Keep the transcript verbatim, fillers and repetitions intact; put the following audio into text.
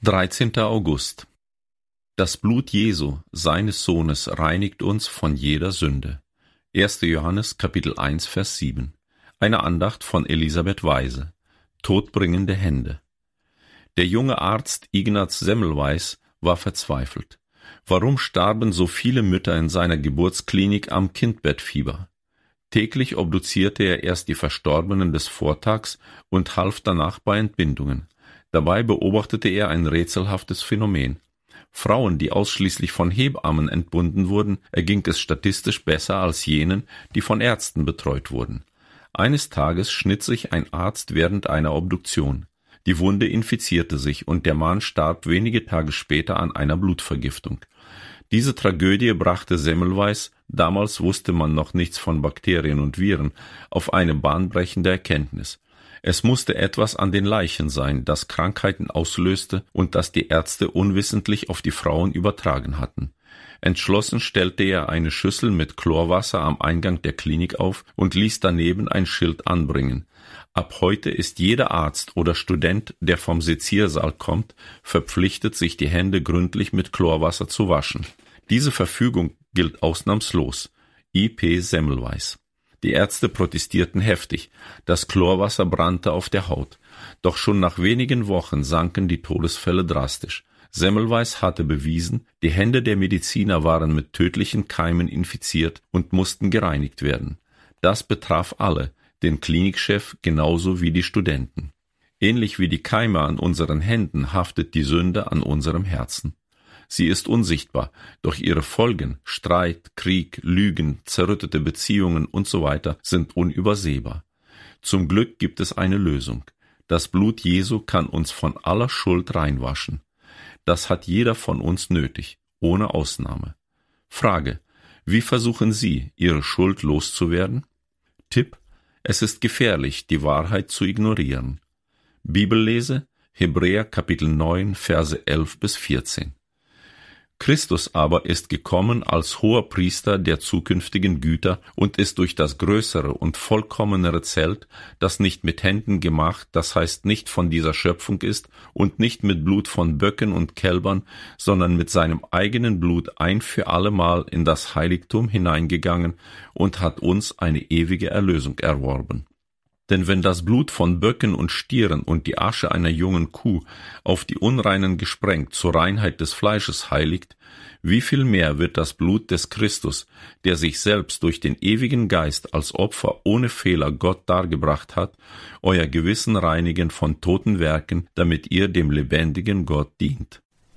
dreizehnter August. Das Blut Jesu, seines Sohnes, reinigt uns von jeder Sünde. erster Johannes, Kapitel eins, Vers sieben. Eine Andacht von Elisabeth Weise. Todbringende Hände. Der junge Arzt Ignaz Semmelweis war verzweifelt. Warum starben so viele Mütter in seiner Geburtsklinik am Kindbettfieber? Täglich obduzierte er erst die Verstorbenen des Vortags und half danach bei Entbindungen. Dabei beobachtete er ein rätselhaftes Phänomen. Frauen, die ausschließlich von Hebammen entbunden wurden, erging es statistisch besser als jenen, die von Ärzten betreut wurden. Eines Tages schnitt sich ein Arzt während einer Obduktion. Die Wunde infizierte sich und der Mann starb wenige Tage später an einer Blutvergiftung. Diese Tragödie brachte Semmelweis, damals wusste man noch nichts von Bakterien und Viren, auf eine bahnbrechende Erkenntnis. Es musste etwas an den Leichen sein, das Krankheiten auslöste und das die Ärzte unwissentlich auf die Frauen übertragen hatten. Entschlossen stellte er eine Schüssel mit Chlorwasser am Eingang der Klinik auf und ließ daneben ein Schild anbringen. Ab heute ist jeder Arzt oder Student, der vom Seziersaal kommt, verpflichtet, sich die Hände gründlich mit Chlorwasser zu waschen. Diese Verfügung gilt ausnahmslos. I P Semmelweis. Die Ärzte protestierten heftig. Das Chlorwasser brannte auf der Haut. Doch schon nach wenigen Wochen sanken die Todesfälle drastisch. Semmelweis hatte bewiesen, die Hände der Mediziner waren mit tödlichen Keimen infiziert und mussten gereinigt werden. Das betraf alle, den Klinikchef genauso wie die Studenten. Ähnlich wie die Keime an unseren Händen haftet die Sünde an unserem Herzen. Sie ist unsichtbar, doch ihre Folgen, Streit, Krieg, Lügen, zerrüttete Beziehungen usw. sind unübersehbar. Zum Glück gibt es eine Lösung. Das Blut Jesu kann uns von aller Schuld reinwaschen. Das hat jeder von uns nötig, ohne Ausnahme. Frage: Wie versuchen Sie, Ihre Schuld loszuwerden? Tipp: Es ist gefährlich, die Wahrheit zu ignorieren. Bibellese: Hebräer Kapitel neun, Verse elf bis vierzehn. Christus aber ist gekommen als Hoherpriester der zukünftigen Güter und ist durch das größere und vollkommenere Zelt, das nicht mit Händen gemacht, das heißt nicht von dieser Schöpfung ist und nicht mit Blut von Böcken und Kälbern, sondern mit seinem eigenen Blut ein für allemal in das Heiligtum hineingegangen und hat uns eine ewige Erlösung erworben. Denn wenn das Blut von Böcken und Stieren und die Asche einer jungen Kuh auf die Unreinen gesprengt zur Reinheit des Fleisches heiligt, wie viel mehr wird das Blut des Christus, der sich selbst durch den ewigen Geist als Opfer ohne Fehler Gott dargebracht hat, euer Gewissen reinigen von toten Werken, damit ihr dem lebendigen Gott dient.